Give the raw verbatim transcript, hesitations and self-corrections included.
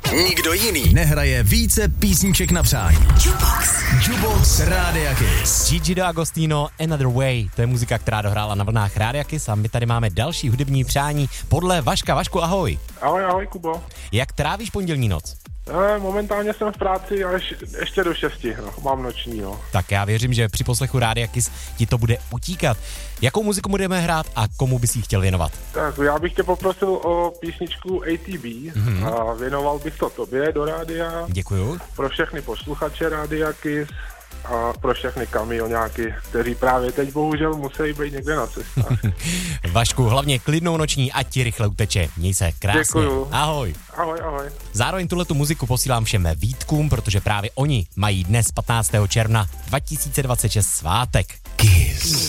Nikdo jiný nehraje více písniček na přání. Jukebox. Jukebox Rádia Kiss. Gigi D'Agostino, Another Way, to je muzika, která dohrála na vlnách Rádia Kiss a my tady máme další hudební přání podle Vaška. Vašku, ahoj. Ahoj, ahoj, Kubo. Jak trávíš pondělní noc? E, momentálně jsem v práci a ješ, ještě do šesti, no, mám noční, no. Tak já věřím, že při poslechu Rádia Kiss ti to bude utíkat. Jakou muziku budeme hrát a komu bys jí chtěl věnovat? Tak já bych tě poprosil o písničku A T B mm-hmm. a věnoval bych to tobě do rádia. Děkuju. Pro všechny posluchače Rádia Kiss a pro všechny kamioňáky, kteří právě teď bohužel musí být někde na cestách. Vašku, hlavně klidnou noční, ať ti rychle uteče. Měj se krásně. Děkuju. Ahoj. Ahoj, ahoj. Zároveň tuhletu muziku posílám všem Vítkům, protože právě oni mají dnes patnáctého června dva tisíce dvacet šest svátek. Kiss.